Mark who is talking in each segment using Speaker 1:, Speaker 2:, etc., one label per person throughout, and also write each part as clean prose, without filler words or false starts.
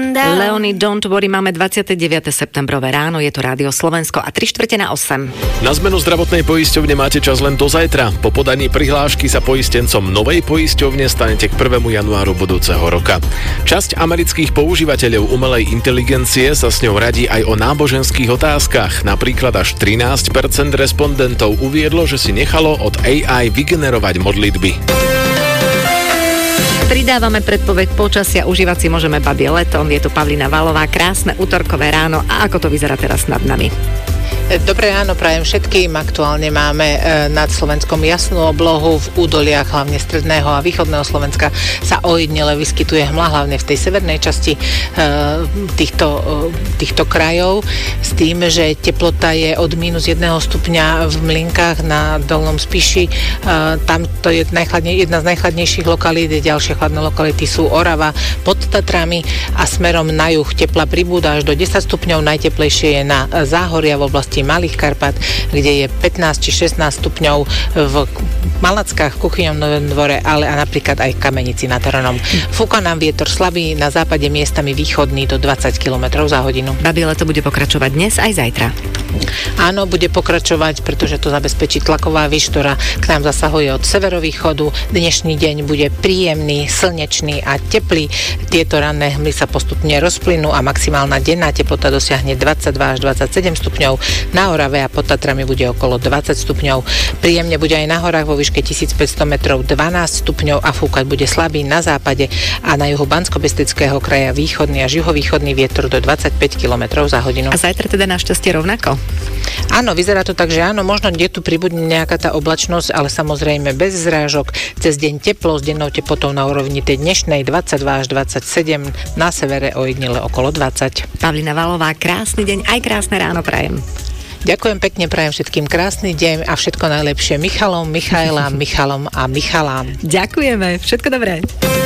Speaker 1: Leony, Don't Worry, máme 29. septembrové ráno, je to Rádio Slovensko a 7:45.
Speaker 2: Na zmenu zdravotnej poisťovne máte čas len do zajtra. Po podaní prihlášky sa poistencom novej poisťovne stanete k 1. januáru budúceho roka. Časť amerických používateľov umelej inteligencie sa s ňou radí aj o náboženských otázkach. Napríklad až 13% respondentov uviedlo, že si nechalo od AI vygenerovať modlitby.
Speaker 1: Pridávame predpoveď počasia, užívať si môžeme babie letom. Je tu Pavlína Valová, krásne utorkové ráno. A ako to vyzerá teraz nad nami?
Speaker 3: Dobré ráno prajem všetkým. Aktuálne máme nad Slovenskom jasnú oblohu, v údoliach hlavne stredného a východného Slovenska sa ojedinele vyskytuje hmla, hlavne v tej severnej časti týchto krajov, s tým, že teplota je od -1 stupňa v Mlynkách na Dolnom Spiši. Tam to je jedna z najchladnejších lokalít. Ďalšie chladné lokality sú Orava pod Tatrami a smerom na juh tepla pribúda až do 10 stupňov. Najteplejšie je na Záhoria v oblasti Malých Karpat, kde je 15 či 16 stupňov v Malackách, v Kuchyňom Dvore, ale a napríklad aj v Kamenici nad Hronom. Fúka nám vietor slabý, na západe miestami východný do 20 km za hodinu.
Speaker 1: Babie leto bude pokračovať dnes aj zajtra.
Speaker 3: Áno, bude pokračovať, pretože to zabezpečí tlaková výš, ktorá k nám zasahuje od severovýchodu. Dnešný deň bude príjemný, slnečný a teplý. Tieto ranné hmly sa postupne rozplynú a maximálna denná teplota dosiahne 22 až 27 stupňov. Na Orave a pod Tatrami bude okolo 20 stupňov. Príjemne bude aj na horách vo výške 1500 metrov 12 stupňov a fúkať bude slabý na západe a na juhu Banskobystrického kraja východný až juhovýchodný vietor do 25 km za hodinu.
Speaker 1: A zajtra teda našťastie rovnako?
Speaker 3: Áno, vyzerá to tak, že áno, možno kde tu pribudne nejaká tá oblačnosť, ale samozrejme bez zrážok. Cez deň teplo s dennou teplotou na úrovni tej dnešnej 22 až 27, na severe ojedinele okolo 20.
Speaker 1: Pavlína Valová, krásny deň, aj krásne ráno prajem.
Speaker 3: Ďakujem pekne, prajem všetkým krásny deň a všetko najlepšie Michalom, Michaelám, Michalom a Michalám.
Speaker 1: Ďakujeme, všetko dobré.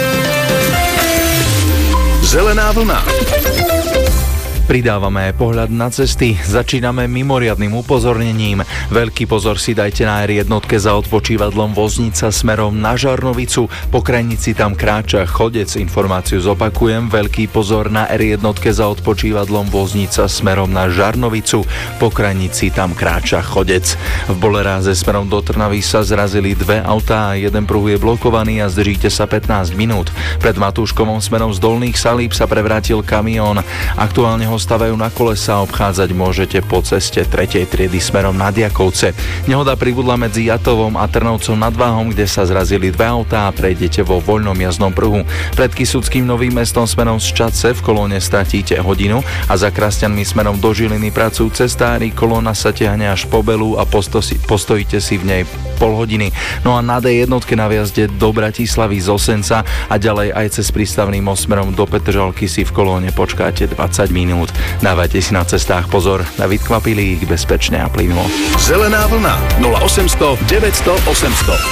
Speaker 4: Zelená vlna. Pridávame pohľad na cesty. Začíname mimoriadnym upozornením. Veľký pozor si dajte na R1 za odpočívadlom Voznica smerom na Žarnovicu. Po krajnici tam kráča chodec. Informáciu zopakujem. Veľký pozor na R1 za odpočívadlom Voznica smerom na Žarnovicu. Po krajnici tam kráča chodec. V Boleráze smerom do Trnavy sa zrazili dve autá. Jeden pruh je blokovaný a zdržíte sa 15 minút. Pred Matúškovom smerom z Dolných Salíb sa prevrátil kamión. Aktuálne stavajú na kolesa, obchádzať môžete po ceste 3. triedy smerom na Diakovce. Nehoda pribudla medzi Jatovom a Trnovcom nad Váhom, kde sa zrazili dve autá a prejdete vo voľnom jazdnom pruhu. Pred Kysuckým Novým Mestom smerom z Čadce v kolóne stratíte hodinu a za Krasťanmi smerom do Žiliny pracujú cestári, kolóna sa ťahne až po Belu a postojíte si v nej pol hodiny. No a na D1 na viazde do Bratislavy z Osenca a ďalej aj cez prístavný most smerom do Petržalky si v kolóne počkáte 20 minút. Dávajte si na cestách pozor. David Kvapilík, bezpečne a plynulo.
Speaker 5: Zelená vlna 0800 900 800.